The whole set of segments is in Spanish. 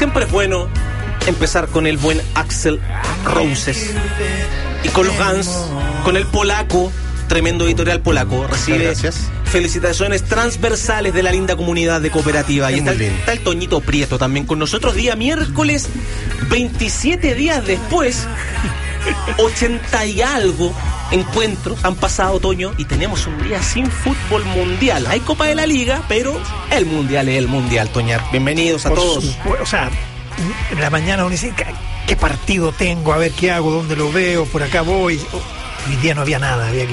siempre es bueno empezar con el buen Axl Roses y con los Guns, con el polaco, tremendo editorial polaco, recibe felicitaciones transversales de la linda comunidad de Cooperativa. Y está el Toñito Prieto también con nosotros, día miércoles, 27 días después, 80 y algo encuentros han pasado, Toño, y tenemos un día sin fútbol mundial. Hay Copa de la Liga, pero el mundial es el mundial, Toñar. Bienvenidos a todos. O sea, en la mañana uno dice, ¿qué partido tengo? A ver qué hago, dónde lo veo, por acá voy. Hoy día no había nada, había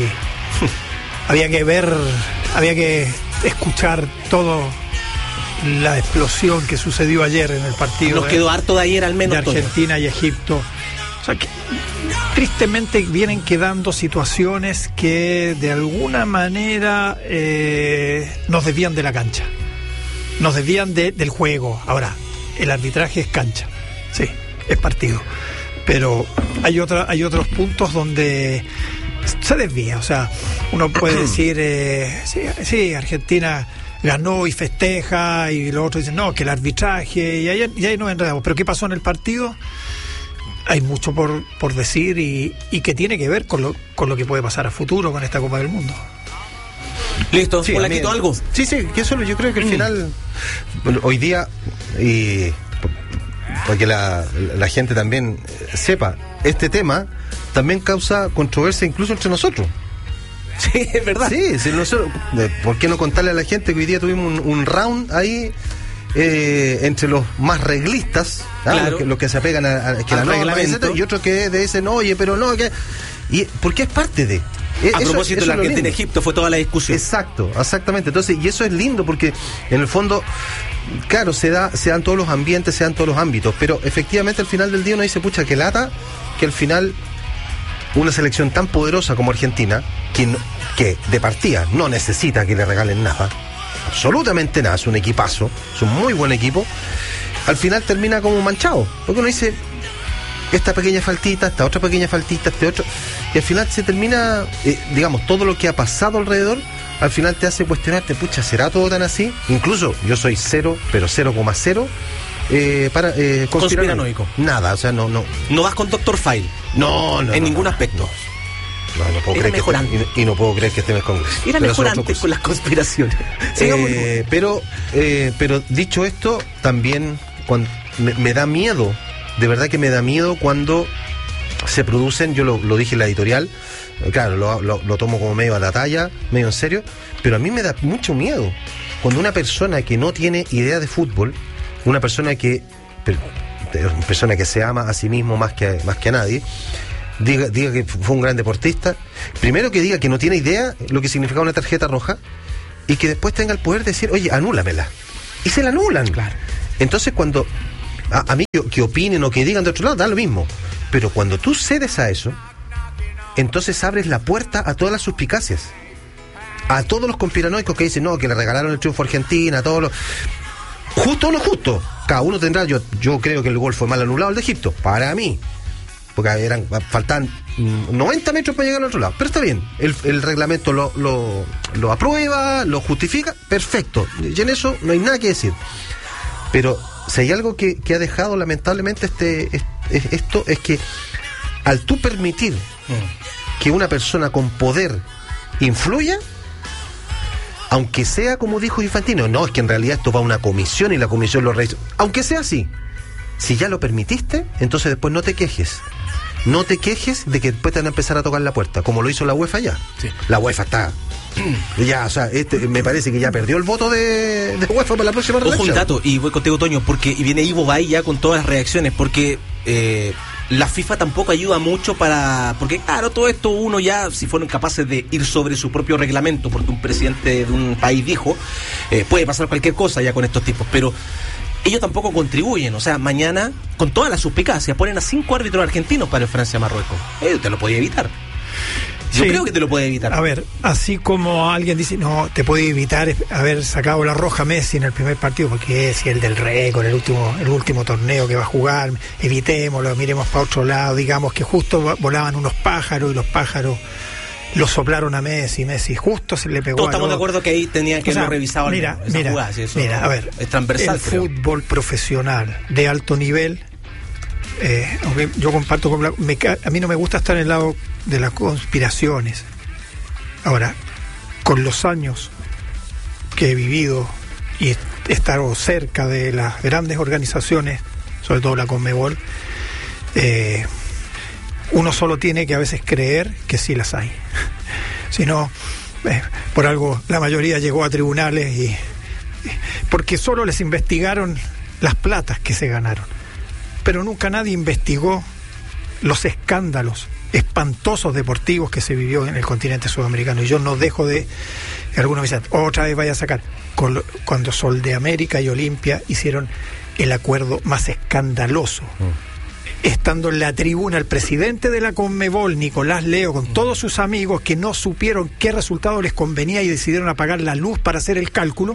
que ver, había que escuchar todo la explosión que sucedió ayer en el partido. Nos quedó harto de ayer al menos, de Argentina y Egipto. O sea, que tristemente vienen quedando situaciones que de alguna manera nos desvían de la cancha, nos desvían del juego. Ahora, el arbitraje es cancha, sí, es partido, pero hay otros puntos donde se desvía. O sea, uno puede decir sí, Argentina ganó y festeja, y los otros dicen no, que el arbitraje, y ahí nos enredamos. Pero ¿qué pasó en el partido? Hay mucho por decir y que tiene que ver con lo que puede pasar a futuro con esta Copa del Mundo. Listo, sí, ¿le quito algo? Sí, que eso yo creo que al final, bueno, hoy día, y para que la gente también sepa, este tema también causa controversia incluso entre nosotros. Sí, es verdad. Sí, si nosotros, ¿por qué no contarle a la gente que hoy día tuvimos un round ahí entre los más reglistas, claro, los que se apegan a que la norma, y otros que dicen, oye, pero no, que... Y porque es parte de... A propósito de la Argentina en Egipto fue toda la discusión. Exactamente. Entonces, y eso es lindo porque en el fondo, claro, se dan todos los ambientes, se dan todos los ámbitos, pero efectivamente al final del día uno dice, pucha, que lata, que al final una selección tan poderosa como Argentina, que de partida no necesita que le regalen nada, absolutamente nada, es un equipazo, es un muy buen equipo, al final termina como manchado, porque uno dice, esta pequeña faltita, esta otra pequeña faltita, este otro, y al final se termina, digamos, todo lo que ha pasado alrededor, al final te hace cuestionarte, pucha, ¿será todo tan así? Incluso yo soy 0,0 conspiranoico. Nada, o sea, no vas con Dr. File. No, en ningún aspecto. No puedo creer que no puedo creer que esté en el Congreso. Era mejor antes con las conspiraciones. Pero dicho esto, también me da miedo, de verdad que me da miedo cuando se producen, yo lo dije en la editorial, claro, lo tomo como medio a la talla, medio en serio, pero a mí me da mucho miedo cuando una persona que no tiene idea de fútbol, una persona que se ama a sí mismo más que a nadie, diga que fue un gran deportista, primero que diga que no tiene idea lo que significaba una tarjeta roja, y que después tenga el poder de decir, oye, anúlamela, y se la anulan. Claro. Entonces cuando a mí que opinen o que digan de otro lado, da lo mismo, pero cuando tú cedes a eso, entonces abres la puerta a todas las suspicacias, a todos los conspiranoicos que dicen, no, que le regalaron el triunfo a Argentina, a todos los... Justo o no justo, cada uno tendrá, yo creo que el gol fue mal anulado, el de Egipto, para mí, porque faltaban 90 metros para llegar al otro lado, pero está bien, el reglamento lo aprueba, lo justifica, perfecto, y en eso no hay nada que decir. Pero si hay algo que ha dejado lamentablemente esto, es que al tú permitir que una persona con poder influya, aunque sea como dijo Infantino, no, es que en realidad esto va a una comisión y la comisión lo revisa, aunque sea así, si ya lo permitiste, entonces después no te quejes de que después te van a empezar a tocar la puerta, como lo hizo la UEFA ya. Sí. La UEFA está ya, o sea, me parece que ya perdió el voto de UEFA para la próxima reelección. Ojo un dato, y voy contigo, Toño, y viene Ivo Bay ya con todas las reacciones, porque la FIFA tampoco ayuda mucho porque claro, todo esto uno ya, si fueron capaces de ir sobre su propio reglamento, porque un presidente de un país dijo, puede pasar cualquier cosa ya con estos tipos, pero ellos tampoco contribuyen. O sea, mañana, con todas las suspicacias, ponen a 5 árbitros argentinos para el Francia-Marruecos. Te lo podía evitar. Yo creo que te lo puede evitar. A ver, así como alguien dice, no, te puede evitar haber sacado la roja Messi en el primer partido, porque es el del récord, el último torneo que va a jugar, evitémoslo, miremos para otro lado, digamos que justo volaban unos pájaros y los pájaros lo soplaron a Messi justo se le pegó. Todos estamos de acuerdo que ahí tenían que haber revisado mira, jugada, si eso a ver, es transversal. El fútbol profesional de alto nivel, aunque yo comparto con a mí no me gusta estar en el lado de las conspiraciones. Ahora, con los años que he vivido y he estado cerca de las grandes organizaciones, sobre todo la Conmebol, uno solo tiene que a veces creer que sí las hay. Si no, por algo la mayoría llegó a tribunales porque solo les investigaron las platas que se ganaron, pero nunca nadie investigó los escándalos espantosos deportivos que se vivió en el continente sudamericano. Y yo no dejo de, algunos me dicen, otra vez vaya a sacar, cuando Sol de América y Olimpia hicieron el acuerdo más escandaloso. Estando en la tribuna el presidente de la Conmebol, Nicolás Leo, con todos sus amigos que no supieron qué resultado les convenía y decidieron apagar la luz para hacer el cálculo,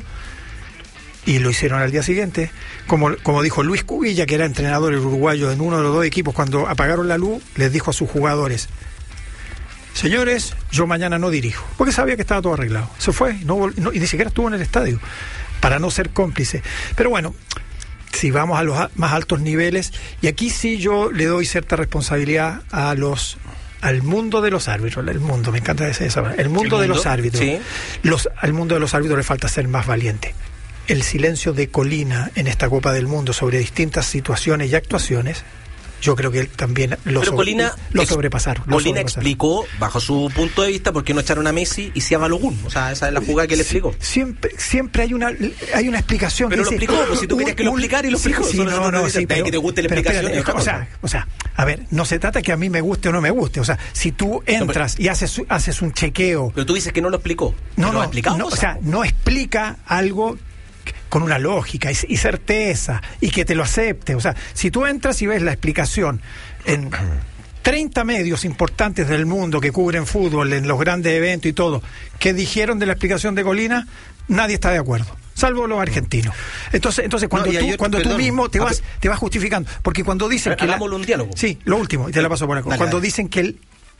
y lo hicieron al día siguiente, como dijo Luis Cubilla, que era entrenador el uruguayo en uno de los dos equipos, cuando apagaron la luz, les dijo a sus jugadores: señores, yo mañana no dirijo, porque sabía que estaba todo arreglado. Se fue y ni siquiera estuvo en el estadio, para no ser cómplice. Pero bueno, si vamos a los más altos niveles, y aquí sí yo le doy cierta responsabilidad al mundo de los árbitros. Me encanta decir eso. El mundo de los árbitros. ¿Sí? Al mundo de los árbitros le falta ser más valiente. El silencio de Colina en esta Copa del Mundo sobre distintas situaciones y actuaciones, yo creo que él también lo sobrepasaron. Colina explicó, bajo su punto de vista, por qué no echaron a Messi y sí a Balogun. O sea, esa es la jugada que él explicó. Siempre hay una explicación. Pero lo explicó, pues si tú querías que lo explicara y lo explicó. Sí, pero que te guste la explicación. O sea, a ver, no se trata que a mí me guste o no me guste. O sea, si tú entras y haces un chequeo. Pero tú dices que no lo explicó. No explica algo con una lógica y certeza, y que te lo acepte. O sea, si tú entras y ves la explicación en 30 medios importantes del mundo que cubren fútbol, en los grandes eventos y todo, que dijeron de la explicación de Colina, nadie está de acuerdo, salvo los argentinos. Entonces cuando tú mismo te vas justificando, porque cuando dicen que un diálogo. Sí, lo último, y te la paso por acá. Cuando dicen que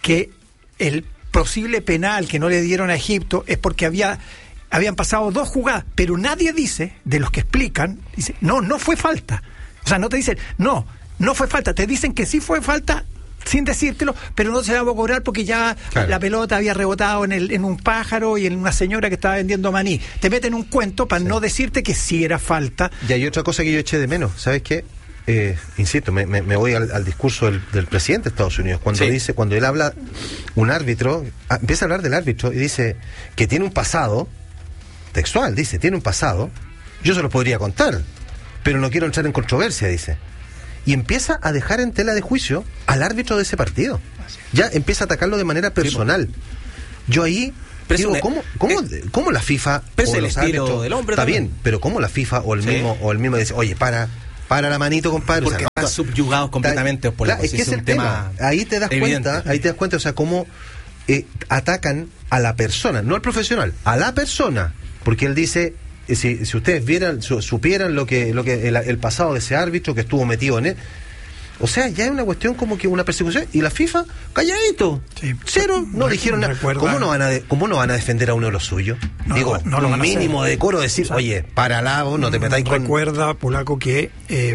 el posible penal que no le dieron a Egipto es porque habían pasado 2 jugadas, pero nadie dice, de los que explican, dice, no fue falta. O sea, no te dicen, no fue falta. Te dicen que sí fue falta sin decírtelo, pero no se la va a cobrar porque ya la pelota había rebotado en un pájaro y en una señora que estaba vendiendo maní. Te meten un cuento para no decirte que sí era falta. Y hay otra cosa que yo eché de menos, ¿sabes qué? Insisto, me voy al discurso del presidente de Estados Unidos, cuando él habla, un árbitro, empieza a hablar del árbitro y dice que tiene un pasado textual, dice, tiene un pasado, yo se lo podría contar, pero no quiero entrar en controversia, dice. Y empieza a dejar en tela de juicio al árbitro de ese partido. Ya empieza a atacarlo de manera personal. Yo ahí digo, ¿cómo la FIFA o los árbitros, del hombre está también, pero cómo la FIFA o el mismo dice, oye, para la manito, compadre? Porque están subyugados completamente por es que es el tema. Ahí te das cuenta, o sea, cómo atacan a la persona, no al profesional, a la persona. Porque él dice, si ustedes supieran lo que el pasado de ese árbitro que estuvo metido en él, o sea, ya es una cuestión como que una persecución, y la FIFA, calladito, cero, no dijeron nada. ¿Cómo no van a defender a uno de los suyos? Digo, un mínimo de decoro, decir, oye, para lado, no te metáis con... Recuerda, Polaco, que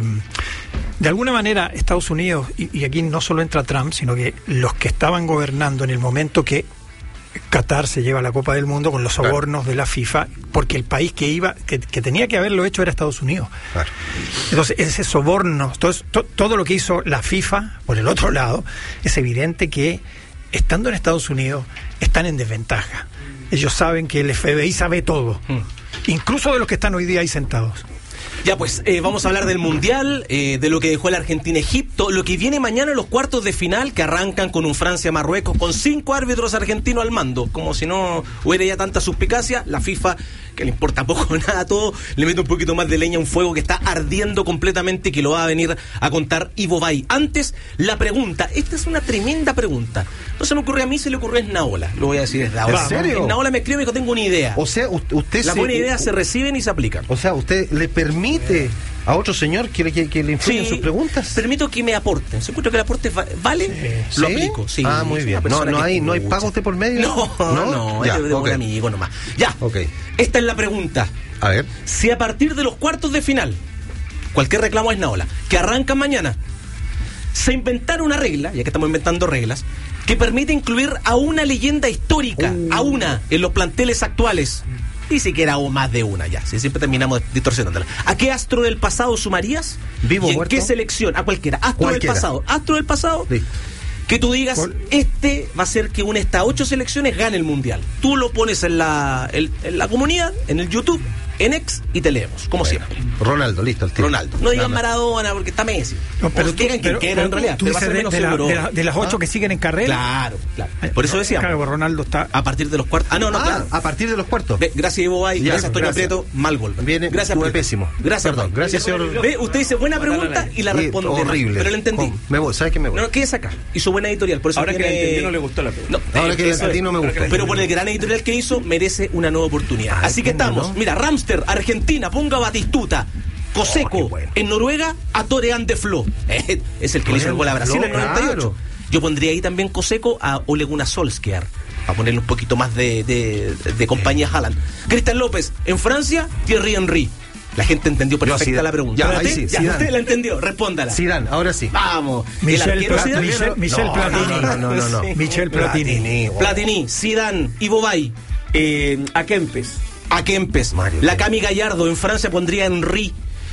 de alguna manera Estados Unidos, y aquí no solo entra Trump, sino que los que estaban gobernando en el momento que Qatar se lleva la Copa del Mundo con los sobornos de la FIFA, porque el país que tenía que haberlo hecho era Estados Unidos. Claro. Entonces, ese soborno, todo lo que hizo la FIFA, por el otro lado, es evidente que, estando en Estados Unidos, están en desventaja. Ellos saben que el FBI sabe todo, incluso de los que están hoy día ahí sentados. Ya pues, vamos a hablar del Mundial, de lo que dejó el Argentina-Egipto, lo que viene mañana en los cuartos de final, que arrancan con un Francia-Marruecos, con 5 árbitros argentinos al mando, como si no hubiera ya tanta suspicacia. La FIFA, que le importa poco nada a todo, le mete un poquito más de leña a un fuego que está ardiendo completamente, que lo va a venir a contar Ivo Bay. Antes, la pregunta, esta es una tremenda pregunta, no se me ocurrió a mí, se le ocurrió a Esnaola, lo voy a decir desde ahora. ¿En serio? Esnaola me escribe y me dijo, tengo una idea. O sea, usted las buenas ideas se reciben y se aplican. O sea, usted le permite permite a otro señor que le influya en sus preguntas. Permito que me aporten. Si encuentro que el aporte vale, lo aplico. Sí, muy bien. No hay pagos de por medio. No, ya, de un amigo nomás. Ya. Okay. Esta es la pregunta. A ver. Si a partir de los cuartos de final, cualquier reclamo es Naola, que arrancan mañana, se inventara una regla, ya que estamos inventando reglas, que permite incluir a una leyenda histórica, en los planteles actuales. Ni siquiera o más de una ya, si siempre terminamos distorsionándola. ¿A qué astro del pasado sumarías? ¿Vivo, ¿Y en muerto? qué selección? A cualquiera. Astro del pasado. Sí. Que tú digas, este va a ser que une estas 8 selecciones, gane el mundial. Tú lo pones en la comunidad, en el YouTube, en X, y te leemos, como siempre. Ronaldo, listo, el tío. Ronaldo. No digan Maradona porque está Messi. No, pero digan quien quiera en realidad. Tú Pero va a dices ser menos seguro. de las 8 que siguen en carrera. Claro. Por eso decíamos. Claro, Ronaldo está A partir de los cuartos. Claro. A partir de los cuartos. Gracias, Ivo Bay. Gracias, Toño Prieto. Mal gol. Viene, gracias, estuve pésimo. Gracias, perdón. Gracias, señor. Ve, usted dice buena pregunta y la responde. Horrible. Pero lo entendí. Me voy, ¿sabes qué me voy? No, quédese acá. Hizo buena editorial. Por eso ahora que la entendí no le gustó la pregunta. Ahora que la entendí no me gustó. Pero por el gran editorial que hizo, merece una nueva oportunidad. Así que estamos. Mira, Ramster, Argentina, ponga Batistuta. Coseco, en Noruega, a Torean de Flo. Es el que le hizo el gol a Brasil en el 98. Yo pondría ahí también Coseco a Ole Gunnar Solskjaer, para ponerle un poquito más de compañía a Haaland. Cristian López, en Francia, Thierry Henry. La gente entendió perfecta la pregunta. Ya, ahí sí, ya usted la entendió, respóndala. Zidane, ahora sí. Vamos. Michel Platini. No. Michel Platini. Platini, Zidane, Ivo Bay. A Kempes. La Cami Gallardo, en Francia pondría Henry.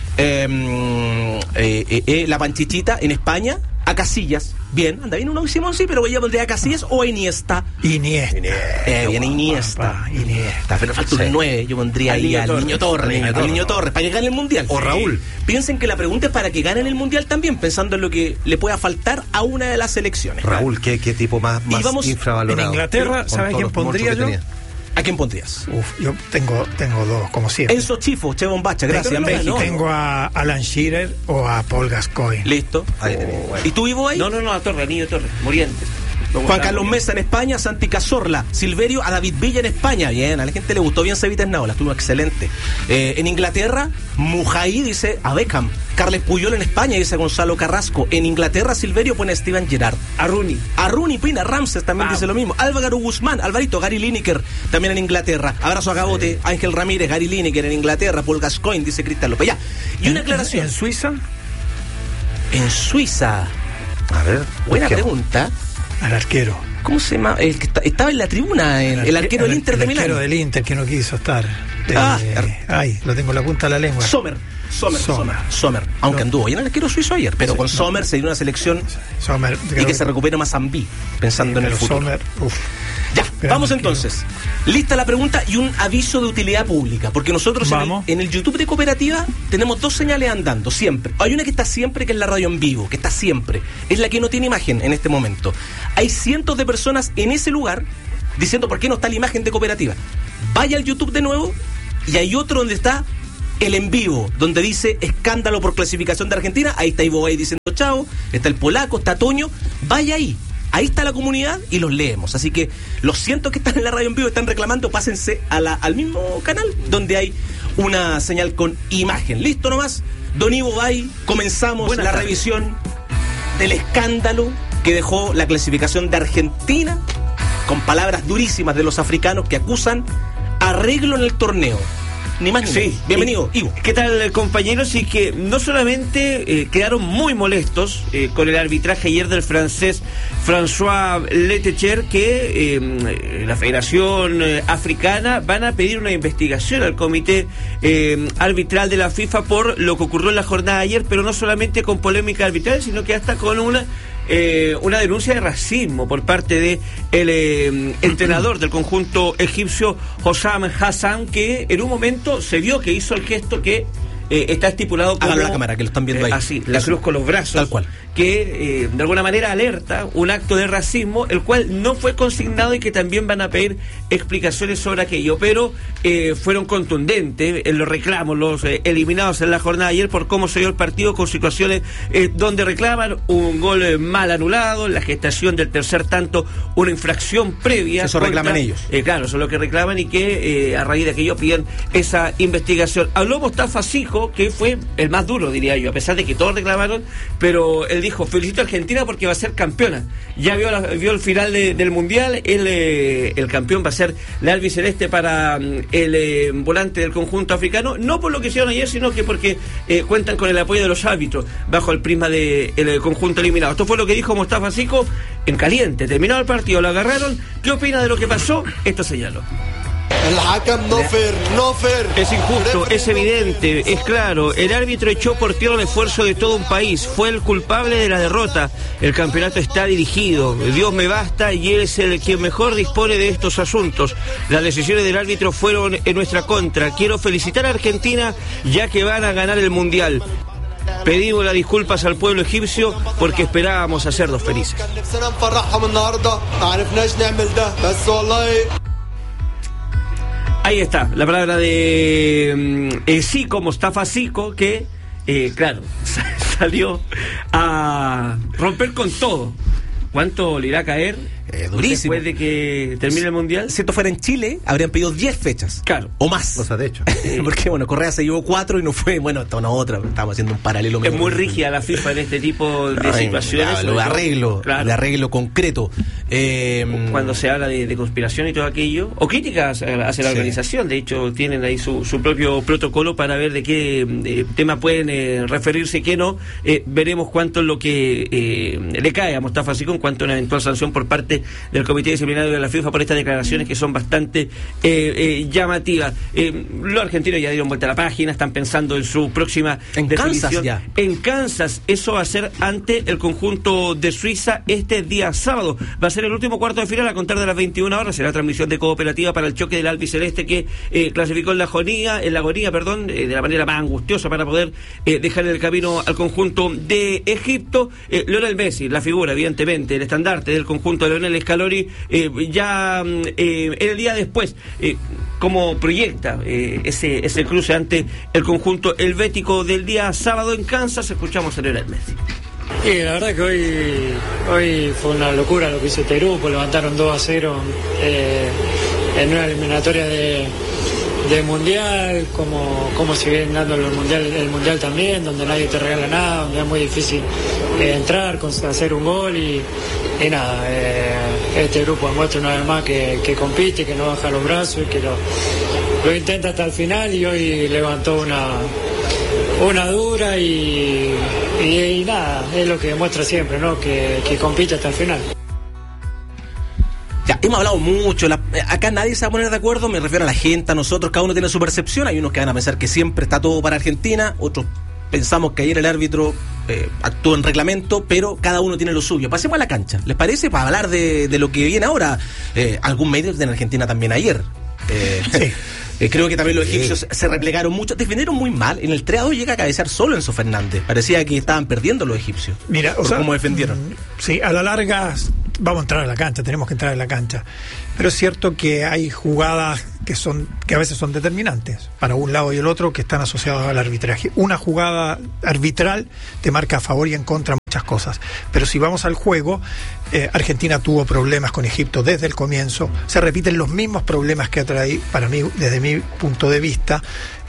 La Panchichita, en España, a Casillas. Bien, anda bien uno Simón, sí, pero ella pondría a Casillas o a Iniesta. Iniesta. Viene Iniesta. Pero falta un 9. Yo pondría ahí al Niño Torres. Al Niño Torres, para que gane el mundial. O Raúl. Piensen que la pregunta es para que ganen el mundial también, pensando en lo que le pueda faltar a una de las selecciones. Raúl, ¿qué tipo más infravalorado? En Inglaterra, ¿sabes quién pondría yo? ¿A quién pondrías? Yo tengo dos, como siempre. Enzo Chifo, Che Bombacha, gracias. Tengo a Alan Shearer o a Paul Gascoigne. Listo. ¿Y tú, Ivo, ahí? No, a Torres, Niño Torres, Morientes. Juan Carlos Mesa en España, Santi Cazorla, Silverio a David Villa en España. Bien, a la gente le gustó bien Cevitas Naola, estuvo excelente. En Inglaterra, Mujaí dice a Beckham. Carles Puyol en España dice a Gonzalo Carrasco. En Inglaterra, Silverio pone a Steven Gerrard. A Rooney, Pina Ramses también dice lo mismo. Álvaro Guzmán, Alvarito, Gary Lineker también en Inglaterra. Abrazo a Gabote, Ángel Ramírez, Gary Lineker en Inglaterra. Paul Gascoigne dice Cristian López. Ya. Y una aclaración. ¿En Suiza? En Suiza. A ver. Buena pregunta. Al arquero. ¿Cómo se llama? El que estaba en la tribuna, el arquero del Inter de Milán. El arquero del Inter que no quiso estar. Lo tengo en la punta de la lengua. Sommer. Aunque anduvo bien el arquero suizo ayer, pero con Sommer se dio una selección y que se recupere más Zambí, pensando en el futuro. Sommer, ya, vamos entonces. Lista la pregunta y un aviso de utilidad pública, porque nosotros en el YouTube de Cooperativa tenemos 2 señales andando, siempre. Hay una que está siempre, que es la radio en vivo, que está siempre. Es la que no tiene imagen en este momento. Hay cientos de personas en ese lugar diciendo por qué no está la imagen de Cooperativa. Vaya al YouTube de nuevo y hay otro donde está el en vivo, donde dice escándalo por clasificación de Argentina. Ahí está Ivo Bay diciendo chao, está el polaco, está Toño. Vaya ahí está la comunidad y los leemos. Así que los cientos que están en la radio en vivo están reclamando, pásense al mismo canal donde hay una señal con imagen. Listo nomás, don Ivo Bay, comenzamos la revisión del escándalo que dejó la clasificación de Argentina, con palabras durísimas de los africanos que acusan arreglo en el torneo. Ni más ni menos. Bienvenido, Ivo. ¿Qué tal, compañeros? Y que no solamente quedaron muy molestos con el arbitraje ayer del francés François Letecher, que la Federación Africana van a pedir una investigación al comité arbitral de la FIFA por lo que ocurrió en la jornada de ayer, pero no solamente con polémica arbitral, sino que hasta con una denuncia de racismo por parte de el entrenador del conjunto egipcio, Hossam Hassan, que en un momento se vio que hizo el gesto que está estipulado como... Hágalo a la cámara, que lo están viendo ahí. Así, la cruz con los brazos. Tal cual. Que de alguna manera alerta un acto de racismo, el cual no fue consignado y que también van a pedir explicaciones sobre aquello, pero fueron contundentes en los reclamos, los eliminados en la jornada de ayer por cómo se dio el partido, con situaciones donde reclaman un gol mal anulado, la gestación del tercer tanto, una infracción previa. Eso reclaman ellos. Claro, eso es lo que reclaman, y que a raíz de aquello piden esa investigación. Habló Mostafa Sijo, dijo que fue el más duro, diría yo, a pesar de que todos reclamaron, pero él dijo: felicito a Argentina porque va a ser campeona. Ya vio el final del Mundial, el campeón va a ser la albiceleste para el volante del conjunto africano, no por lo que hicieron ayer, sino que porque cuentan con el apoyo de los árbitros bajo el prisma del conjunto eliminado. Esto fue lo que dijo Mostafa Zico en caliente. Terminado el partido, lo agarraron. ¿Qué opina de lo que pasó? Esto señaló: es injusto, es evidente, es claro. El árbitro echó por tierra el esfuerzo de todo un país. Fue el culpable de la derrota. El campeonato está dirigido. Dios me basta y él es el que mejor dispone de estos asuntos. Las decisiones del árbitro fueron en nuestra contra. Quiero felicitar a Argentina ya que van a ganar el Mundial. Pedimos las disculpas al pueblo egipcio porque esperábamos hacerlos felices. Ahí está, la palabra de Zico, Mostafa Zico, que, claro, salió a romper con todo. ¿Cuánto le irá a caer? Durísimo. Después de que termine el Mundial. Si esto fuera en Chile, habrían pedido 10 fechas. Claro. O más. O sea, de hecho. Porque, bueno, Correa se llevó 4 y no fue, bueno, esta una otra. Estábamos haciendo un paralelo. Es muy rígida la FIFA en este tipo de situaciones. Lo de arreglo, claro. De arreglo concreto. Cuando se habla de conspiración y todo aquello, o críticas hacia la organización, de hecho tienen ahí su propio protocolo para ver de qué tema pueden referirse y qué no. Veremos cuánto es lo que le cae a Mostafa Zico en cuanto a una eventual sanción por parte del Comité Disciplinario de la FIFA por estas declaraciones que son bastante llamativas. Los argentinos ya dieron vuelta a la página, están pensando en su próxima definición. Kansas ya. En Kansas, eso va a ser ante el conjunto de Suiza este día sábado. Va a ser el último cuarto de final a contar de las 21 horas. Será transmisión de cooperativa para el choque del albiceleste que clasificó en la agonía, de la manera más angustiosa para poder dejar el camino al conjunto de Egipto. Lionel Messi, la figura, evidentemente, el estandarte del conjunto de Lionel Scaloni, ya el día después, cómo proyecta ese cruce ante el conjunto helvético del día sábado en Kansas. Escuchamos a Lionel Messi. Y la verdad que hoy fue una locura lo que hizo este grupo. Levantaron 2-0 en una eliminatoria de Mundial, como se viene dando el mundial también, donde nadie te regala nada, donde es muy difícil entrar, hacer un gol y nada, este grupo demuestra una vez más que compite, que no baja los brazos y que lo intenta hasta el final, y hoy levantó una dura y nada, es lo que demuestra siempre, ¿no? Que compite hasta el final. Ya, hemos hablado mucho, acá nadie se va a poner de acuerdo, me refiero a la gente, a nosotros, cada uno tiene su percepción. Hay unos que van a pensar que siempre está todo para Argentina, otros pensamos que ayer el árbitro actuó en reglamento, pero cada uno tiene lo suyo. Pasemos a la cancha, ¿les parece? Para hablar de lo que viene ahora. Algún medio de Argentina también ayer. Sí. Creo que también los egipcios se replegaron mucho, defendieron muy mal. En el 3-2 llega a cabecear solo Enzo Fernández. Parecía que estaban perdiendo los egipcios. Mira, cómo defendieron. Sí, a la larga vamos a entrar a la cancha, tenemos que entrar en la cancha. Pero es cierto que hay jugadas que a veces son determinantes para un lado y el otro, que están asociadas al arbitraje. Una jugada arbitral te marca a favor y en contra muchas cosas. Pero si vamos al juego, Argentina tuvo problemas con Egipto desde el comienzo. Se repiten los mismos problemas que ha traído, para mí, desde mi punto de vista,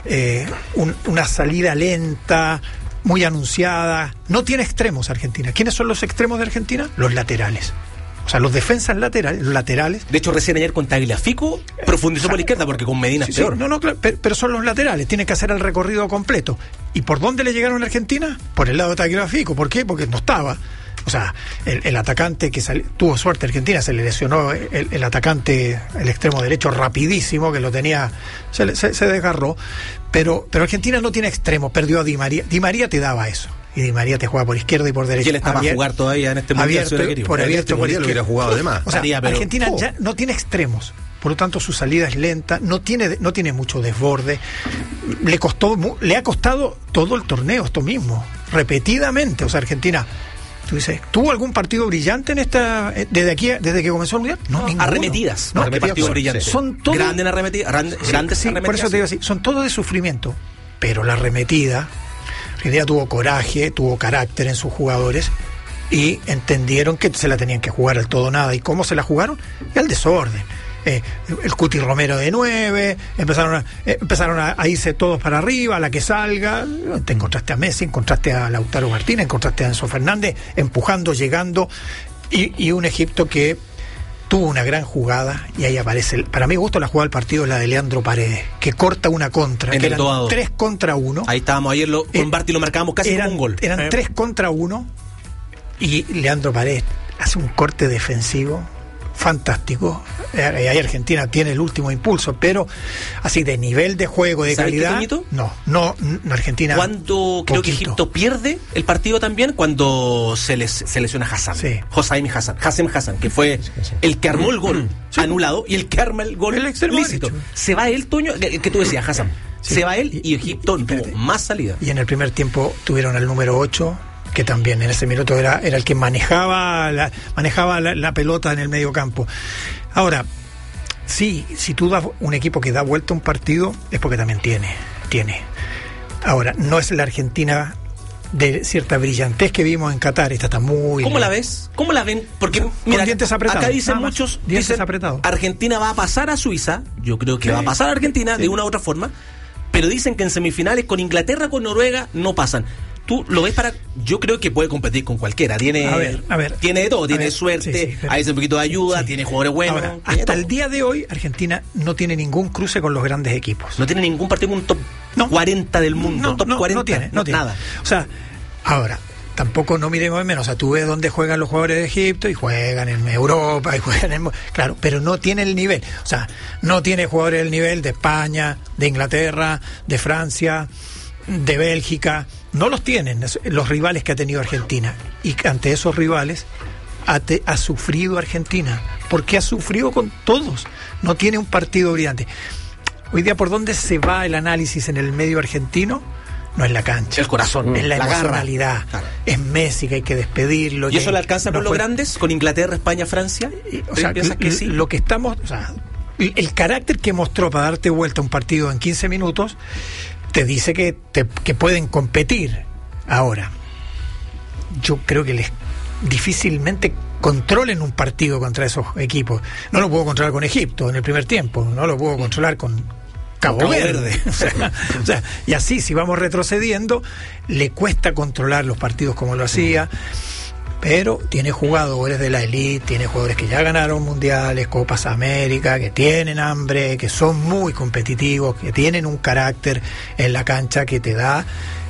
una salida lenta, muy anunciada. No tiene extremos Argentina. ¿Quiénes son los extremos de Argentina? Los laterales. O sea, los defensas laterales. De hecho, recién ayer con Tagliafico profundizó por la izquierda, porque con Medina es peor. No, claro, pero son los laterales, tienen que hacer el recorrido completo. ¿Y por dónde le llegaron a Argentina? Por el lado de Tagliafico. ¿Por qué? Porque no estaba. O sea, el atacante que tuvo suerte Argentina, se le lesionó el atacante, el extremo derecho, rapidísimo, que lo tenía, se desgarró. Pero Argentina no tiene extremo, perdió a Di María. Di María te daba eso. Y Di María te juega por izquierda y por derecha. Y él está para jugar todavía en este mundial. Por abierto, por izquierda. Hubiera jugado de más. O sea, Argentina ya no tiene extremos. Por lo tanto, su salida es lenta, no tiene mucho desborde. Le ha costado todo el torneo, esto mismo, repetidamente. O sea, Argentina, tú dices, ¿tuvo algún partido brillante en desde que comenzó el mundial? No, ninguno. Arremetidas. No, partidos brillantes. Son todos grandes arremetidas. Por eso te digo así, son todos de sufrimiento. Pero la arremetida, Argentina tuvo coraje, tuvo carácter en sus jugadores y entendieron que se la tenían que jugar al todo nada. ¿Y cómo se la jugaron? Y al desorden. el Cuti Romero de 9, empezaron a irse todos para arriba, a la que salga, te encontraste a Messi, encontraste a Lautaro Martínez, encontraste a Enzo Fernández, empujando, llegando, y un Egipto que tuvo una gran jugada, y ahí aparece, para mi gusto la jugada del partido es la de Leandro Paredes, que corta una contra, en que el eran 2-2. 3 contra 1. Ahí estábamos ayer, con Barty lo marcábamos casi como un gol. Eran 3 contra 1, y Leandro Paredes hace un corte defensivo fantástico. Ahí Argentina tiene el último impulso, pero así de nivel de juego, de calidad, no, Argentina. Cuando creo que Egipto pierde el partido también, cuando se lesiona Hassan, sí. Hossein Hassan, que fue el que armó el gol anulado y el que arma el gol lícito. Se va él, Toño, que tú decías, Hassan. Sí. Se va él y Egipto tuvo más salida. Y en el primer tiempo tuvieron el número 8, que también en ese minuto era el que manejaba la pelota en el medio campo. Ahora, sí, si tú das un equipo que da vuelta a un partido, es porque también tiene. Ahora, no es la Argentina de cierta brillantez que vimos en Qatar. Esta está muy... ¿Cómo la ves? ¿Cómo la ven? Porque mira, dientes apretados. Acá dicen muchos, Argentina va a pasar a Suiza. Yo creo que va a pasar a Argentina de una u otra forma, pero dicen que en semifinales con Inglaterra, con Noruega, no pasan. Tú lo ves yo creo que puede competir con cualquiera. Tiene tiene de todo, tiene suerte, hay un poquito de ayuda, tiene jugadores buenos. Ahora, hasta el día de hoy, Argentina no tiene ningún cruce con los grandes equipos. No tiene ningún partido con un top 40 del mundo. Top 40, no tiene nada. O sea, ahora, tampoco no miremos en menos. O sea, tú ves dónde juegan los jugadores de Egipto y juegan en Europa y juegan en... Claro, pero no tiene el nivel. O sea, no tiene jugadores del nivel de España, de Inglaterra, de Francia, de Bélgica. No los tienen los rivales que ha tenido Argentina. Y ante esos rivales ha sufrido Argentina. Porque ha sufrido con todos. No tiene un partido brillante. Hoy día, ¿por dónde se va el análisis en el medio argentino? No es la cancha. El corazón. Es la emocionalidad. Claro. Es Messi, que hay que despedirlo. ¿Y eso le alcanza con los grandes? ¿Con Inglaterra, España, Francia? O sea, ¿piensas que sí? Lo que estamos... O sea, el carácter que mostró para darte vuelta un partido en 15 minutos... te dice que pueden competir. Ahora, yo creo que les difícilmente controlen un partido contra esos equipos. No lo puedo controlar con Egipto en el primer tiempo, no lo puedo controlar con Cabo Verde. O sea, y así, si vamos retrocediendo, le cuesta controlar los partidos como lo hacía. Pero tiene jugadores de la elite, tiene jugadores que ya ganaron mundiales, Copas América, que tienen hambre, que son muy competitivos, que tienen un carácter en la cancha que te da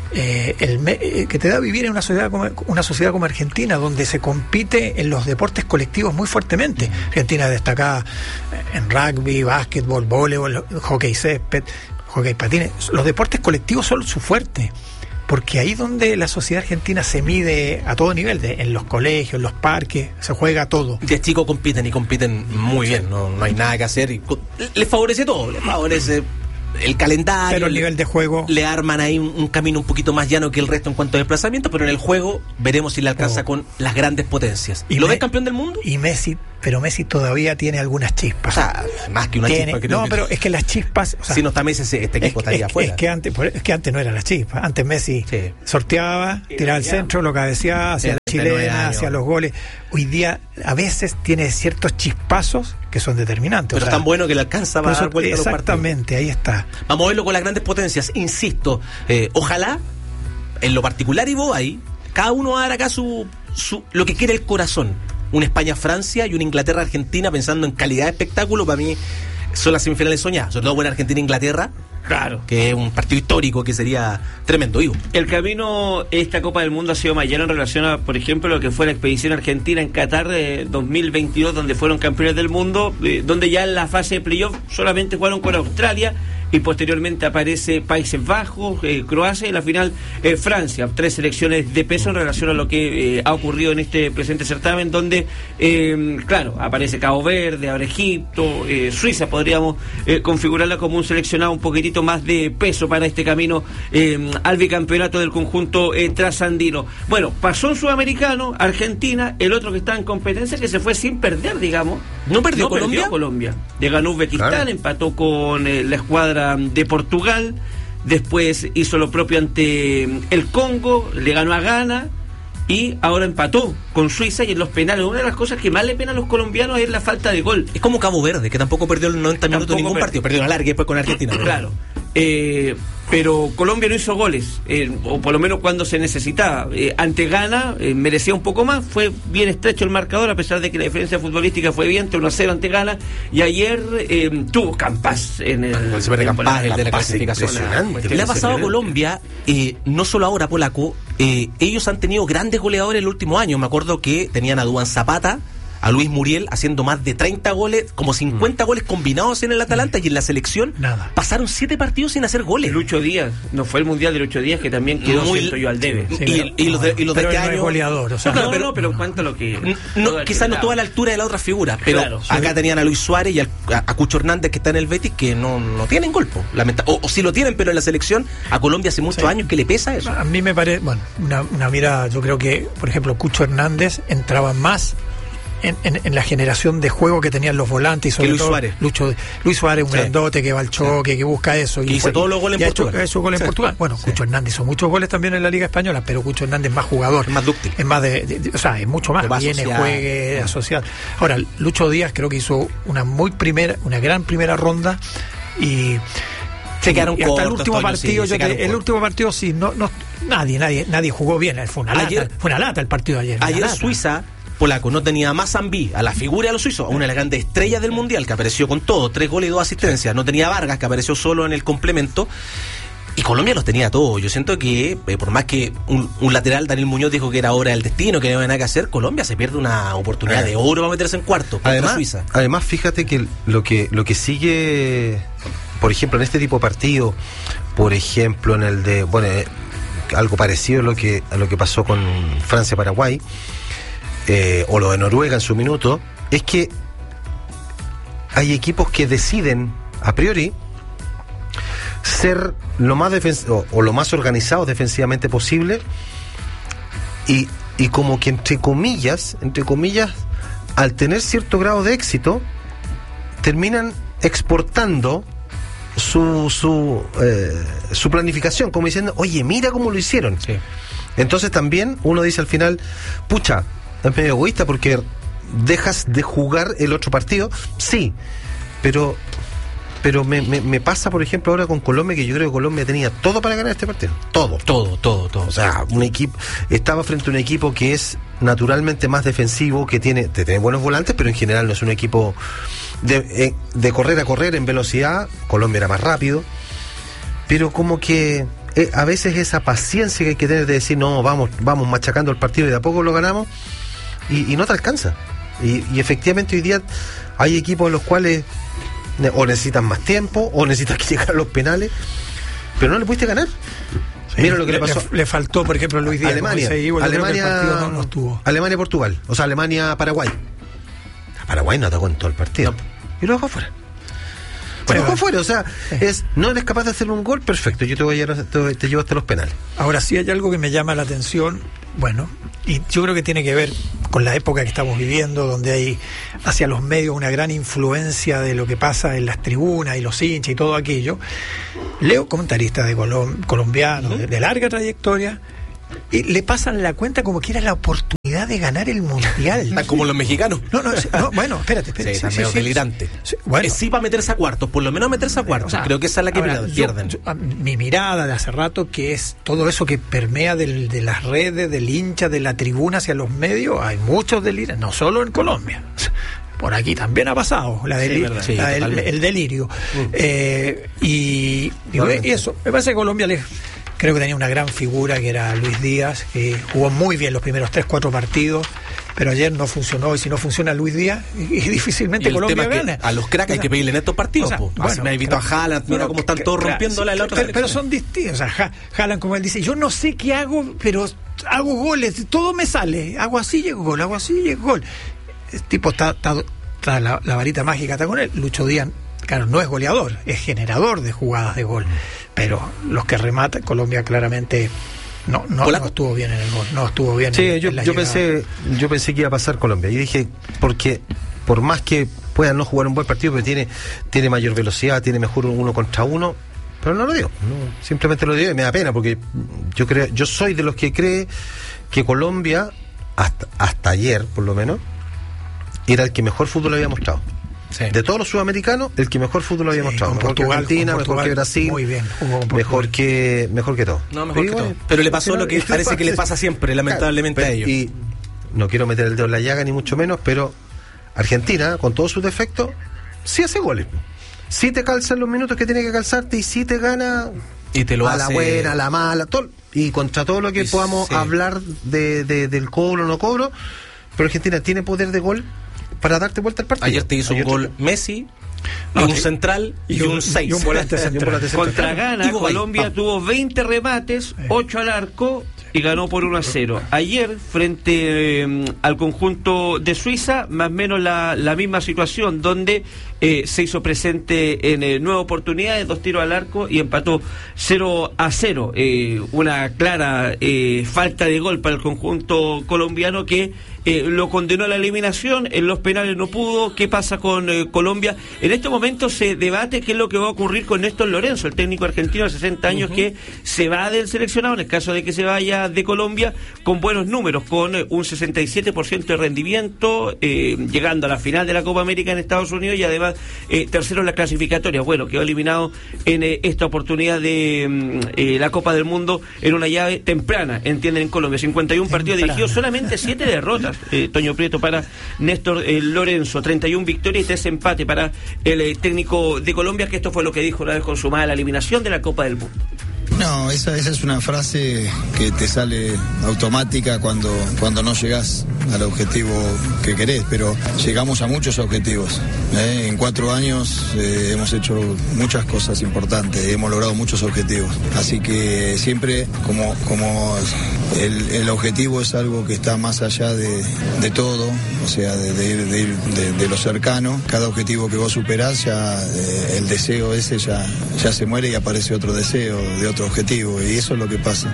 que te da vivir en una sociedad como Argentina, donde se compite en los deportes colectivos muy fuertemente. Argentina destacada en rugby, básquetbol, voleibol, hockey césped, hockey patines. Los deportes colectivos son su fuerte. Porque ahí donde la sociedad argentina se mide a todo nivel, en los colegios, en los parques, se juega todo. De chicos compiten muy bien, no hay nada que hacer. Les favorece todo, les favorece el calendario. Pero el nivel de juego... Le arman ahí un camino un poquito más llano que el resto en cuanto a desplazamiento, pero en el juego veremos si le alcanza con las grandes potencias. ¿Y lo ves campeón del mundo? Y Messi todavía tiene algunas chispas. O sea, más que una chispa. Pero es que las chispas... O sea, si no está Messi, este equipo estaría afuera. Es que antes no eran las chispas. Antes Messi sorteaba, tiraba al centro, lo cabeceaba, hacia la chilena, hacia los goles. Hoy día a veces tiene ciertos chispazos que son determinantes. Pero es tan bueno que le alcanza para dar vuelta a los partidos. Exactamente, ahí está. Vamos a verlo con las grandes potencias. Insisto, ojalá, en lo particular y vos ahí, cada uno haga acá lo que quiere el corazón. Una España-Francia y una Inglaterra-Argentina, pensando en calidad de espectáculo, para mí son las semifinales soñadas, sobre todo buena Argentina-Inglaterra. Claro. Que es un partido histórico que sería tremendo, Ivo. El camino de esta Copa del Mundo ha sido mayor en relación a, por ejemplo, lo que fue la expedición argentina en Qatar de 2022, donde fueron campeones del mundo, donde ya en la fase de playoff solamente jugaron con Australia y posteriormente aparece Países Bajos, Croacia y en la final Francia. 3 selecciones de peso en relación a lo que ha ocurrido en este presente certamen, donde, claro, aparece Cabo Verde, ahora Egipto, Suiza, podríamos configurarla como un seleccionado un poquitito más de peso para este camino al bicampeonato del conjunto trasandino. Bueno, pasó un sudamericano, Argentina, el otro que está en competencia, que se fue sin perder, digamos. ¿No perdió Colombia? Le ganó Uzbekistán, claro. Empató con la escuadra de Portugal, después hizo lo propio ante el Congo, le ganó a Ghana y ahora empató con Suiza, y en los penales una de las cosas que más le pena a los colombianos es la falta de gol. Es como Cabo Verde, que tampoco perdió los 90 minutos en ningún partido, perdió la larga y después con Argentina. Claro. Pero Colombia no hizo goles, o por lo menos cuando se necesitaba. Ante Ghana merecía un poco más, fue bien estrecho el marcador, a pesar de que la diferencia futbolística fue bien, 1-0 ante Ghana, y ayer tuvo Campas en el Campas, el de la clasificación. Le ha pasado a Colombia, no solo ahora, Polaco, ellos han tenido grandes goleadores el último año. Me acuerdo que tenían a Duván Zapata, a Luis Muriel haciendo más de 30 goles, como 50 goles combinados en el Atalanta, y en la selección pasaron 7 partidos sin hacer goles. Lucho Díaz, no fue el Mundial de Lucho Díaz, que también quedó, siento yo, al debe. Sí, y los de este año, goleador, o sea, pero cuanto lo que... quizás no toda la altura de la otra figura, pero claro, acá tenían a Luis Suárez y a Cucho Hernández, que está en el Betis, que no tienen gol, o sí lo tienen, pero en la selección a Colombia hace muchos años que le pesa eso. A mí me parece, una mirada, yo creo que, por ejemplo, Cucho Hernández entraba más en la generación de juego que tenían los volantes, y sobre Luis todo Suárez. Luis Suárez, un grandote que va al choque, que busca eso, y hizo todos los goles en Portugal. Hecho goles en Portugal. Bueno, Cucho Hernández hizo muchos goles también en la Liga Española, pero Cucho Hernández es más jugador, es más dúctil, es más o sea, es mucho más, viene, juegue, asociado. Ahora, Lucho Díaz creo que hizo una gran primera ronda, y se quedaron y hasta el último partido, el último partido sí, nadie jugó bien, fue una lata el partido de ayer. Ayer Suiza, Polaco, no tenía más Zambí, a la figura de los suizos, a una de las grandes estrellas del Mundial, que apareció con todo, 3 goles y 2 asistencias. No tenía Vargas, que apareció solo en el complemento, y Colombia los tenía todos. Yo siento que, por más que un lateral, Daniel Muñoz, dijo que era hora del destino, que no había nada que hacer, Colombia se pierde una oportunidad de oro para meterse en cuarto contra Suiza. Además, fíjate que lo que sigue, por ejemplo, en este tipo de partido, por ejemplo, en el de, algo parecido a lo que pasó con Francia-Paraguay, o lo de Noruega en su minuto, es que hay equipos que deciden a priori ser lo más lo más organizados defensivamente posible, y como que entre comillas, al tener cierto grado de éxito, terminan exportando su planificación, como diciendo, oye, mira cómo lo hicieron. Sí. Entonces también uno dice al final, pucha, es medio egoísta porque dejas de jugar el otro partido, sí, pero me pasa, por ejemplo, ahora con Colombia, que yo creo que Colombia tenía todo para ganar este partido, todo. O sea, un equipo estaba frente a un equipo que es naturalmente más defensivo, que tiene buenos volantes, pero en general no es un equipo de correr a correr en velocidad. Colombia era más rápido, pero como que a veces esa paciencia que hay que tener de decir, no, vamos machacando el partido y de a poco lo ganamos, y no te alcanza. Y efectivamente hoy día hay equipos en los cuales o necesitan más tiempo, o necesitas que llegar a los penales, pero no le pudiste ganar. Sí, mira lo que le pasó. Le faltó, por ejemplo, Luis Díaz. Alemania, no estuvo. Alemania-Portugal, o sea, Alemania-Paraguay. Paraguay no atacó en todo el partido. No. Y lo dejó afuera. O sea, no eres capaz de hacer un gol, perfecto, yo te llevo hasta los penales. Ahora sí hay algo que me llama la atención, y yo creo que tiene que ver con la época que estamos viviendo, donde hay hacia los medios una gran influencia de lo que pasa en las tribunas y los hinchas y todo aquello. Leo comentaristas de colombianos de larga trayectoria, y le pasan la cuenta como que era la oportunidad de ganar el Mundial. Están como los mexicanos. Espérate. Sí, está medio delirante. Sí, para meterse a cuartos, por lo menos meterse a cuartos. O sea, creo que esa es la que pierden. Mi mirada de hace rato, que es todo eso que permea de las redes, del hincha, de la tribuna hacia los medios, hay muchos delirios, no solo en Colombia. Por aquí también ha pasado el delirio. Y eso, me parece que Colombia creo que tenía una gran figura, que era Luis Díaz, que jugó muy bien los primeros 3-4 partidos, pero ayer no funcionó, y si no funciona Luis Díaz, y difícilmente Colombia gana. A los cracks hay que pedirle en estos partidos. Me he visto a Haaland, mira cómo están todos rompiéndola en la otra. Pero son distintos. O sea, Haaland, como él dice, yo no sé qué hago, pero hago goles, todo me sale, hago así, llego gol, El tipo está la varita mágica está con él. Lucho Díaz, claro, no es goleador, es generador de jugadas de gol, pero los que rematan, Colombia claramente no estuvo bien en el gol, no estuvo bien. Sí, yo pensé que iba a pasar Colombia, y dije, porque por más que puedan no jugar un buen partido, pero tiene mayor velocidad, tiene mejor 1 contra 1, pero no lo dio, simplemente lo dio, y me da pena, porque yo soy de los que cree que Colombia, hasta ayer por lo menos, era el que mejor fútbol había mostrado. Sí. De todos los sudamericanos, el que mejor fútbol había mostrado. Mejor Portugal, que Argentina, mejor que Brasil, muy bien, mejor que todo. No, mejor que todo. Pero le pasó lo que parece que le pasa siempre, lamentablemente, a ellos. Y no quiero meter el dedo en la llaga ni mucho menos, pero Argentina, con todos sus defectos, sí hace goles. Sí te calza en los minutos que tiene que calzarte y sí te gana y te lo a hace... la buena, a la mala, todo, y contra todo lo que podamos hablar del cobro o no cobro, pero Argentina tiene poder de gol para darte vuelta al partido. Ayer te hizo un gol Messi, un central y un 6. Y un volante central. Contra Ghana, Colombia tuvo 20 remates, 8 al arco y ganó por 1-0. Ayer, frente al conjunto de Suiza, más o menos la misma situación, donde se hizo presente en 9 oportunidades, 2 tiros al arco y empató 0-0. Una clara falta de gol para el conjunto colombiano que lo condenó a la eliminación. En los penales no pudo. ¿Qué pasa con Colombia? En este momento se debate qué es lo que va a ocurrir con Néstor Lorenzo, el técnico argentino de 60 años que se va del seleccionado, en el caso de que se vaya de Colombia, con buenos números, con un 67% de rendimiento, llegando a la final de la Copa América en Estados Unidos y además tercero en la clasificatoria. Bueno, quedó eliminado en esta oportunidad de la Copa del Mundo en una llave temprana, entienden, en Colombia. 51 partidos dirigidos, solamente 7 derrotas, Toño Prieto, para Néstor Lorenzo, 31 victorias y 3 empates para el técnico de Colombia, que esto fue lo que dijo una vez consumada la eliminación de la Copa del Mundo. No, esa es una frase que te sale automática cuando no llegás al objetivo que querés, pero llegamos a muchos objetivos. En 4 años hemos hecho muchas cosas importantes, hemos logrado muchos objetivos. Así que siempre como el objetivo es algo que está más allá de todo, o sea, de lo cercano. Cada objetivo que vos superás, ya el deseo ese ya se muere y aparece otro deseo de otro objetivo, y eso es lo que pasa.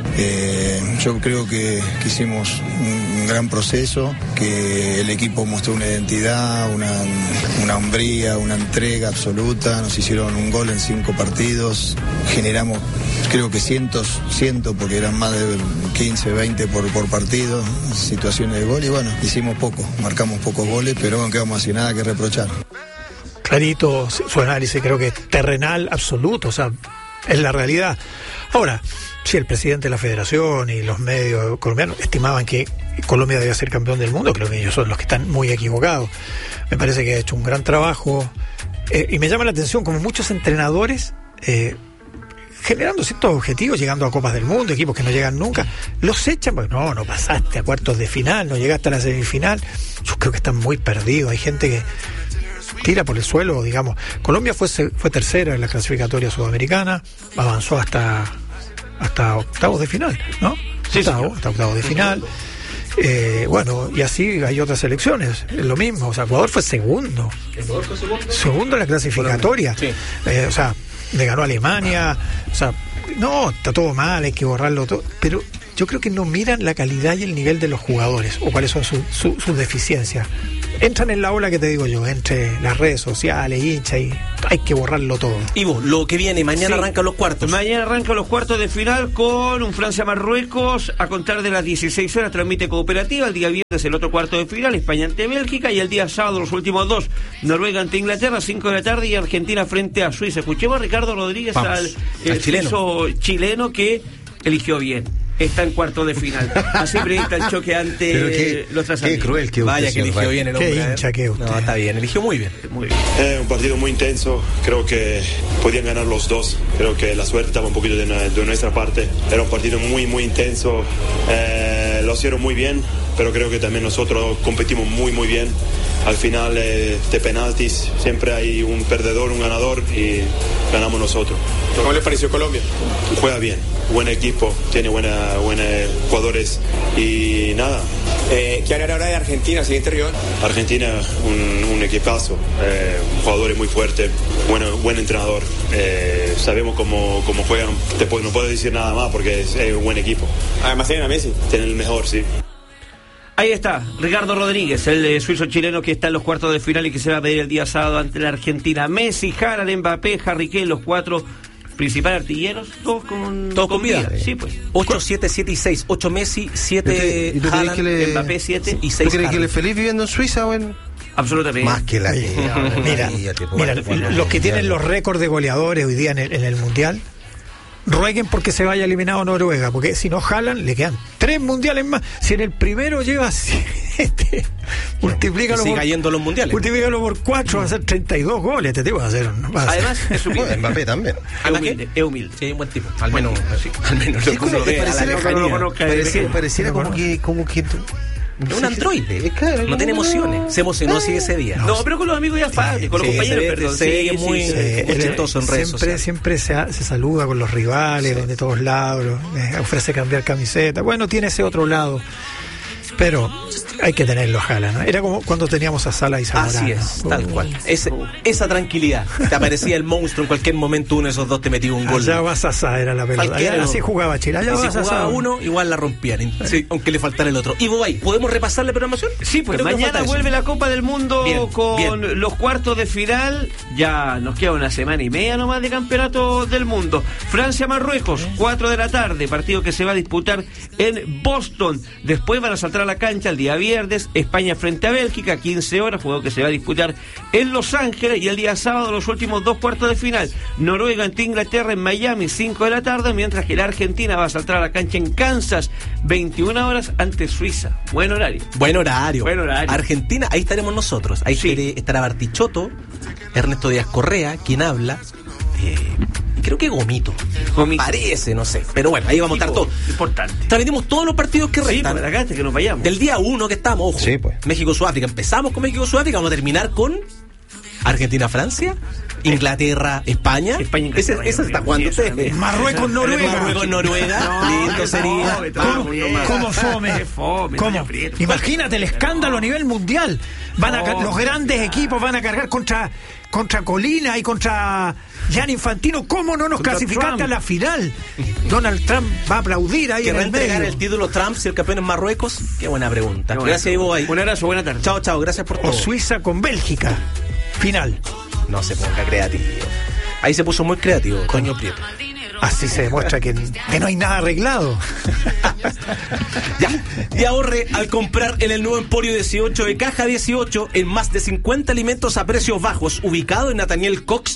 Yo creo que hicimos un gran proceso, que el equipo mostró una identidad, una hombría, una entrega absoluta. Nos hicieron un gol en 5 partidos, generamos creo que cientos, porque eran más de 15, 20 por partido, situaciones de gol, y bueno, hicimos poco, marcamos pocos goles, pero aunque vamos a hacer nada que reprochar. Clarito su análisis, creo que es terrenal absoluto, o sea, es la realidad. Ahora, si el presidente de la federación y los medios colombianos estimaban que Colombia debía ser campeón del mundo, creo que ellos son los que están muy equivocados. Me parece que ha hecho un gran trabajo, y me llama la atención como muchos entrenadores generando ciertos objetivos, llegando a Copas del Mundo, equipos que no llegan nunca, los echan, porque no pasaste a cuartos de final, no llegaste a la semifinal. Yo creo que están muy perdidos, hay gente que tira por el suelo, digamos. Colombia fue tercera en la clasificatoria sudamericana, avanzó hasta octavos de final, ¿no? Sí, hasta octavos de final. Bueno, y así hay otras selecciones, es lo mismo. O sea, Ecuador fue segundo. Segundo en la clasificatoria. Sí. O sea, le ganó a Alemania. O sea, no, está todo mal, hay que borrarlo todo. Pero yo creo que no miran la calidad y el nivel de los jugadores, o cuáles son sus deficiencias. Entran en la ola que te digo yo, entre las redes sociales, hincha, y hay que borrarlo todo. Ivo, lo que viene, mañana arrancan los cuartos. Mañana arrancan los cuartos de final con un Francia-Marruecos a contar de las 16 horas, transmite Cooperativa. El día viernes el otro cuarto de final, España ante Bélgica, y el día sábado los últimos 2, Noruega ante Inglaterra, 5 de la tarde, y Argentina frente a Suiza. Escuchemos a Ricardo Rodríguez, al chileno que eligió bien. Está en cuarto de final. Así proyecta el choque ante los trasalíes. Qué cruel que vaya, que eligió bien el hombre. Qué hincha que usted. No, está bien, eligió muy bien. Muy bien. Un partido muy intenso. Creo que podían ganar los dos. Creo que la suerte estaba un poquito de nuestra parte. Era un partido muy, muy intenso. Lo hicieron muy bien, pero creo que también nosotros competimos muy, muy bien. Al final de penaltis siempre hay un perdedor, un ganador, y ganamos nosotros. ¿Cómo le pareció Colombia? Juega bien, buen equipo, tiene buenos jugadores y nada. ¿Qué hablar ahora de Argentina, siguiente rival? Argentina, un equipazo, jugadores muy fuertes, buen entrenador. Sabemos cómo juegan, no puedo decir nada más porque es un buen equipo. Además tienen a Messi. Tienen el mejor, sí. Ahí está, Ricardo Rodríguez, el suizo chileno que está en los cuartos de final y que se va a pedir el día sábado ante la Argentina. Messi, Haaland, Mbappé, Harry Kane, los 4 principales artilleros, todos con vida. Sí, pues. 8, 7, 7 y 6. 8 Messi, 7 Haaland, Mbappé 7 y 6 ¿Tú crees que él es feliz viviendo en Suiza o en...? Absolutamente. Más que la Mira, los que tienen los récords de goleadores hoy día en el Mundial, rueguen porque se vaya eliminado Noruega, porque si no Haaland le quedan 3 mundiales más. Si en el primero lleva 7, multiplícalo sigue cayendo los mundiales. Multiplícalo por 4, va a ser 32 goles. Te digo, Además, es humilde. Mbappé también. Es humilde. Sí, buen tipo. Al menos pareciera como que un androide, no tiene emociones. Se emocionó así ese día. No, pero con los amigos ya fácil, con los compañeros, perdón. Es muy chistoso en redes sociales. Siempre se saluda con los rivales, de todos lados, ofrece cambiar camiseta. Bueno, tiene ese otro lado. Pero hay que tenerlo, Haaland, ¿no? Era como cuando teníamos a Salah y Zamorano. Así es, tal cual. Esa tranquilidad. Te aparecía el monstruo en cualquier momento, uno de esos dos te metía un gol. Allá va Sasa, era la pelota. Así jugaba Chile. Allá si jugaba uno, igual la rompían. Sí, aunque le faltara el otro. Y Bobay, ¿podemos repasar la programación? Sí, pues mañana vuelve la Copa del Mundo con los cuartos de final. Ya nos queda una semana y media nomás de campeonato del mundo. Francia-Marruecos, 4 de la tarde, partido que se va a disputar en Boston. Después van a saltar a la cancha el día viernes, España frente a Bélgica, 15 horas, juego que se va a disputar en Los Ángeles, y el día sábado los últimos 2 cuartos de final, Noruega ante Inglaterra en Miami, 5 de la tarde, mientras que la Argentina va a saltar a la cancha en Kansas, 21 horas ante Suiza. Buen horario. Argentina, ahí estaremos nosotros, ahí estará Bartichotto, Ernesto Díaz Correa, quien habla, creo que Gomito. Parece, no sé. Pero bueno, ahí vamos a estar todos. Importante. Transmitimos todos los partidos que restan. Sí, acá que nos vayamos. Del día 1 que estamos, ojo. Sí, pues. México-Sudáfrica. Empezamos con México-Sudáfrica, vamos a terminar con Argentina-Francia, Inglaterra-España. Esa está jugando usted. Marruecos-Noruega. Lindo sería. ¿Cómo fome? ¿Cómo? Imagínate el escándalo a nivel mundial. Los grandes equipos van a cargar contra Colina y contra Gianni Infantino. ¿Cómo no nos clasificaste a la final? Donald Trump va a aplaudir ahí en el medio. ¿Entregar el título Trump si el campeón es Marruecos? Qué buena pregunta. Gracias, Ivo. Un abrazo, buena tarde. Chao, gracias por todo. O Suiza con Bélgica. Final. No se ponga creativo. Ahí se puso muy creativo, Toño Prieto. Así se demuestra que no hay nada arreglado. Ya. Y ahorre al comprar en el nuevo Emporio 18 de Caja 18 en más de 50 alimentos a precios bajos, ubicado en Nathaniel Cox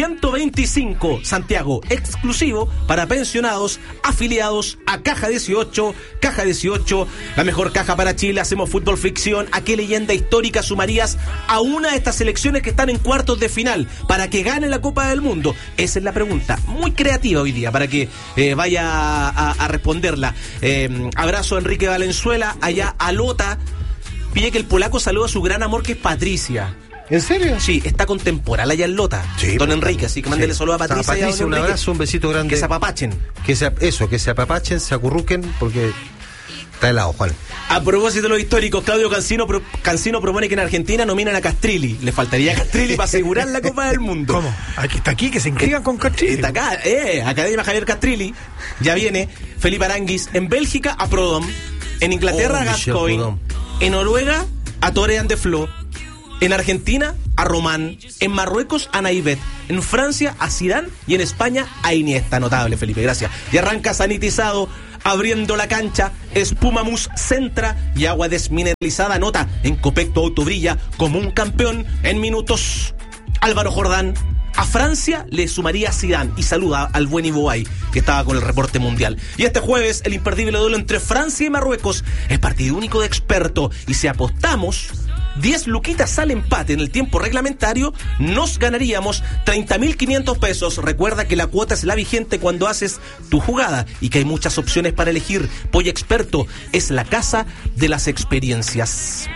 125, Santiago, exclusivo para pensionados afiliados a Caja 18. Caja 18, la mejor caja para Chile. Hacemos fútbol ficción. ¿A qué leyenda histórica sumarías a una de estas selecciones que están en cuartos de final para que gane la Copa del Mundo? Esa es la pregunta, muy creativa hoy día, para que vaya a responderla. Abrazo a Enrique Valenzuela, allá a Lota. Pide que el polaco saluda a su gran amor, que es Patricia. ¿En serio? Sí, está contemporánea allá en Lota, sí, don Enrique, así que mándele saludo a Patricia. Patricia, un abrazo, un besito grande. Que se apapachen. Que se apapachen, se acurruquen, porque está helado, Juan. A propósito de los históricos, Claudio Cancino propone que en Argentina nominan a Castrilli. Le faltaría a Castrilli para asegurar la Copa del Mundo. ¿Cómo? Aquí está, que se inscriban con Castrilli. Está acá, Academia Javier Castrilli. Ya viene. Felipe Aranguis. En Bélgica, a Prodom. En Inglaterra, a Gascoigne. En Noruega, a Torean de Flo. En Argentina, a Román. En Marruecos, a Naivet. En Francia, a Zidane. Y en España, a Iniesta. Notable, Felipe, gracias. Y arranca sanitizado, abriendo la cancha, espuma Mus Centra y agua desmineralizada. Nota, en Copecto Auto brilla como un campeón en minutos. Álvaro Jordán. A Francia le sumaría Zidane, y saluda al buen Ivoay, que estaba con el reporte mundial. Y este jueves, el imperdible duelo entre Francia y Marruecos es partido único de experto. Y si apostamos 10 luquitas al empate en el tiempo reglamentario, nos ganaríamos 30.500 pesos. Recuerda que la cuota es la vigente cuando haces tu jugada y que hay muchas opciones para elegir. Polla Experto es la casa de las experiencias.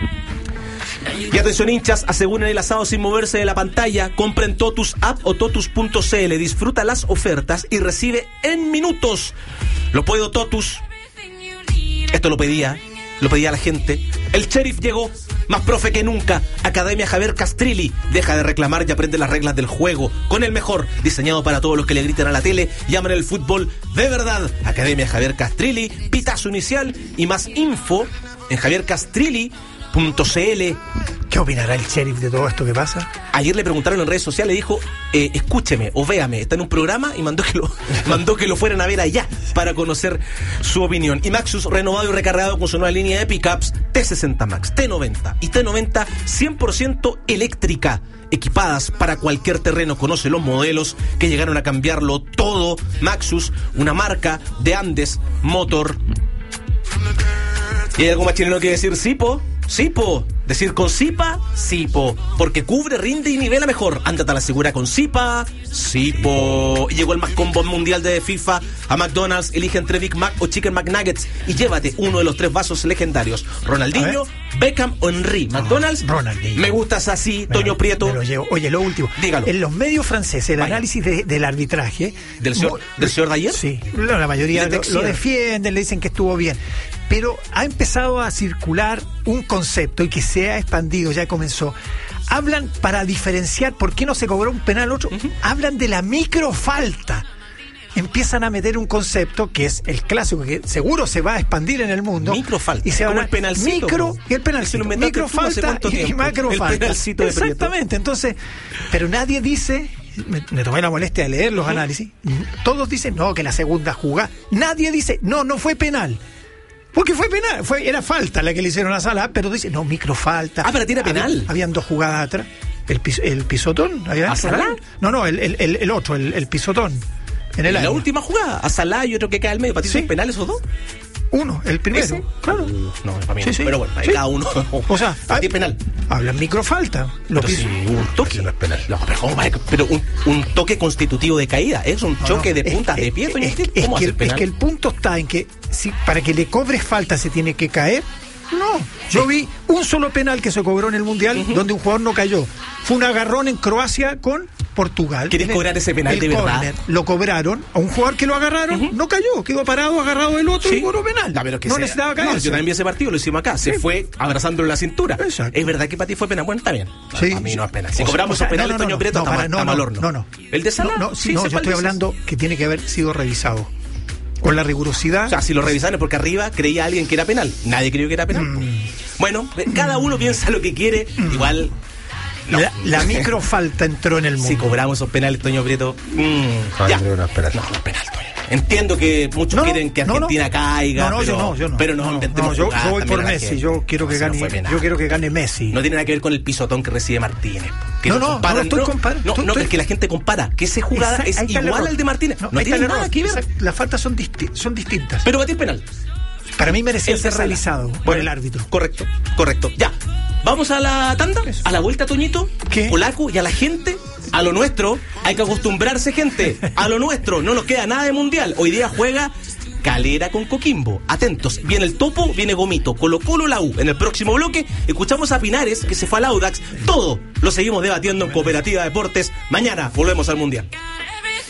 Y atención, hinchas, aseguren el asado sin moverse de la pantalla. Compren Totus App o Totus.cl. Disfruta las ofertas y recibe en minutos. Lo puedo, Totus. Esto lo pedía la gente. El sheriff llegó, más profe que nunca. Academia Javier Castrilli. Deja de reclamar y aprende las reglas del juego con el mejor, diseñado para todos los que le griten a la tele y aman el fútbol de verdad. Academia Javier Castrilli, pitazo inicial y más info en javiercastrilli.cl. ¿Qué opinará el sheriff de todo esto que pasa? Ayer le preguntaron en redes sociales, dijo, escúcheme o véame, está en un programa y mandó que lo fueran a ver allá para conocer su opinión. Y Maxus renovado y recargado con su nueva línea de pickups T60 Max, T90 y T90 100% eléctrica, equipadas para cualquier terreno. Conoce los modelos que llegaron a cambiarlo todo. Maxus, una marca de Andes Motor. ¿Y hay algo más chileno que decir? Sipo. Decir con Sipa, Sipo. Porque cubre, rinde y nivela mejor. Ándate a la segura con Sipa, Sipo. Y llegó el más combo mundial de FIFA a McDonald's. Elige entre Big Mac o Chicken McNuggets y llévate uno de los 3 vasos legendarios: Ronaldinho, Beckham o Henry. McDonald's, Ronaldinho. Me gustas así, Toño Prieto. Me lo llevo. Oye, lo último. Dígalo. En los medios franceses, el análisis del arbitraje. ¿Del señor de ayer? Sí. La mayoría lo defienden, le dicen que estuvo bien. Pero ha empezado a circular un concepto y que se ha expandido, ya comenzó. Hablan, para diferenciar por qué no se cobró un penal otro, hablan de la microfalta. Empiezan a meter un concepto que es el clásico, que seguro se va a expandir en el mundo. Microfalta. Y se como va a el penalcito. Micro y el penalcito. Microfalta y macrofalta. El penalcito de exactamente. Entonces, pero nadie dice... Me tomé la molestia de leer los análisis. Todos dicen, no, que la segunda jugada. Nadie dice, no fue penal. Porque fue penal, era falta la que le hicieron a Salah, pero dice, no, microfalta. Pero tiene penal. Habían 2 jugadas atrás. El pisotón. ¿A Salah? No, el otro, el pisotón. En el la última jugada, a Salah y otro que cae al medio. ¿Para ti son penales esos 2? Uno, el primero. ¿Ese? Claro. No, para mí no. Sí. Pero bueno, para cada uno. O sea, para ti es penal. Hablan microfalta. Un toque no es penal. No, pero un toque constitutivo de caída. Es un choque de puntas de pie. ¿Cómo hace penal? Es que el punto está en que si para que le cobres falta se tiene que caer. No. Yo vi un solo penal que se cobró en el Mundial donde un jugador no cayó. Fue un agarrón en Croacia con Portugal. ¿Quieres cobrar ese penal de verdad? Corner, lo cobraron, a un jugador que lo agarraron, no cayó, quedó parado, agarrado del otro y cobró penal. No necesitaba caer. Yo también vi ese partido, lo hicimos acá. Se fue abrazándole la cintura. Exacto. ¿Es verdad que para ti fue penal? Bueno, está bien. Sí. A mí no es penal. Si cobramos esos penales, Toño Prieto está mal horno. No. ¿El de Salah? No, yo estoy hablando que tiene que haber sido revisado. Con la rigurosidad. O sea, si lo revisaron es porque arriba creía alguien que era penal. Nadie creyó que era penal. Bueno, cada uno piensa lo que quiere. Igual. No. La microfalta entró en el mundo. Si cobramos esos penales, Toño Prieto. Ya. No es penal, Toño. Entiendo que muchos quieren que Argentina caiga. Yo no. Pero no intentemos yo voy por Messi. Yo quiero que gane Messi. No tiene nada que ver con el pisotón que recibe Martínez. No estoy comparando. No, es que la gente compara que esa jugada es igual al de Martínez. No tiene nada que ver. Las faltas son distintas. Pero batir penal. Para mí merecía ser revisado por el árbitro. Correcto. Ya. Vamos a la tanda, a la vuelta, Toñito, Polaco, y a la gente, a lo nuestro. Hay que acostumbrarse, gente, a lo nuestro. No nos queda nada de mundial. Hoy día juega Calera con Coquimbo. Atentos, viene el Topo, viene Gomito, Colo-Colo, la U. En el próximo bloque escuchamos a Pinares, que se fue al Audax. Todo lo seguimos debatiendo en Cooperativa Deportes. Mañana volvemos al mundial.